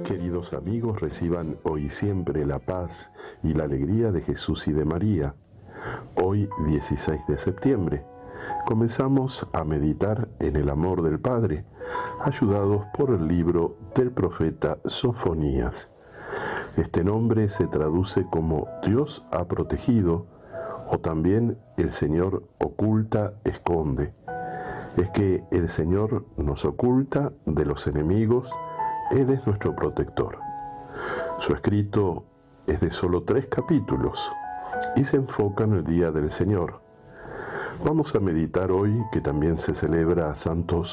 Queridos amigos, reciban hoy y siempre la paz y la alegría de Jesús y de María. Hoy, 16 de septiembre, comenzamos a meditar en el amor del Padre, ayudados por el libro del profeta Sofonías. Este nombre se traduce como Dios ha protegido, o también el Señor oculta, esconde. Es que el Señor nos oculta de los enemigos. Él es nuestro protector. Su escrito es de solo 3 capítulos y se enfoca en el Día del Señor. Vamos a meditar hoy que también se celebra a Santo